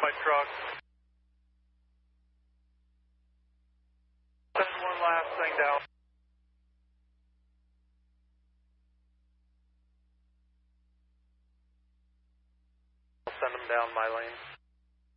my truck. Send one last thing down. I'll send them down my lane.